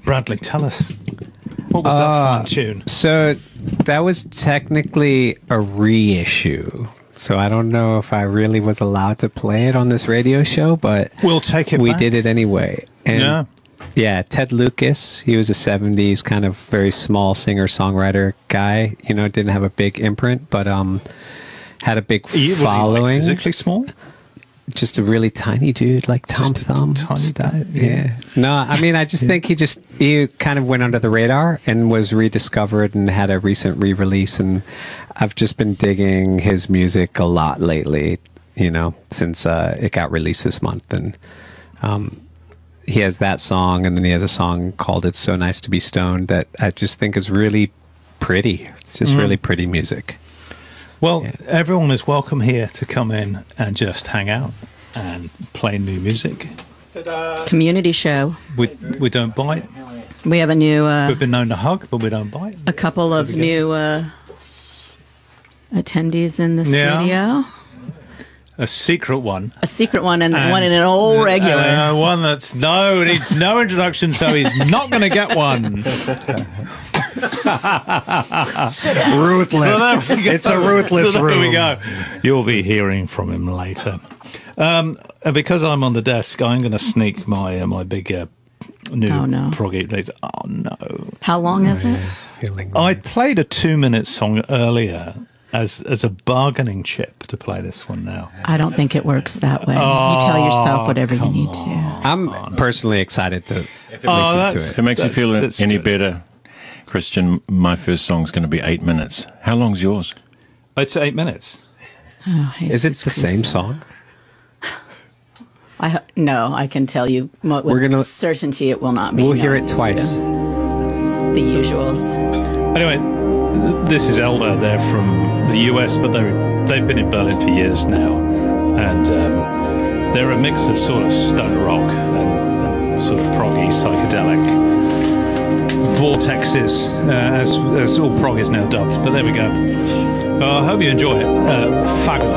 Bradley, tell us. What was that fun tune? So that was technically a reissue. So I don't know if I really was allowed to play it on this radio show, but we'll take it. We back. did it anyway. And yeah, Ted Lucas, he was a 70s kind of very small singer-songwriter guy. You know, didn't have a big imprint, but had a big following. Was he physically small? Just a really tiny dude, like Tom Thumb style. Yeah. No, I mean, I just think he kind of went under the radar and was rediscovered and had a recent re-release. And I've just been digging his music a lot lately, you know, since it got released this month. And he has that song, and then he has a song called It's So Nice to Be Stoned that I just think is really pretty. It's just really pretty music. Well, everyone is welcome here to come in and just hang out and play new music. Community show. We don't bite. We have a new... We've been known to hug, but we don't bite. A couple of new attendees in the studio. A secret one. A secret one and one in an old regular. One that's needs no introduction, so he's not going to get one. Ruthless. It's a ruthless room. There we go. You'll be hearing from him later. Because I'm on the desk, I'm going to sneak my big new proggy later. Oh no! How long is it? I played a 2-minute song earlier as a bargaining chip to play this one now. I don't think it works that way. You tell yourself whatever you need to. I'm personally excited to listen to it. If it makes you feel any better, Christian, my first song's going to be 8 minutes. How long's yours? It's 8 minutes. Oh, is it the same song? No, I can tell you with certainty it will not be. We'll hear it twice. The usuals. Anyway, this is Elder. They're from the US, but they've been in Berlin for years now. And they're a mix of sort of stoner rock and sort of proggy, psychedelic vortexes, as all prog is now dubbed. But there we go. I hope you enjoy it. Fag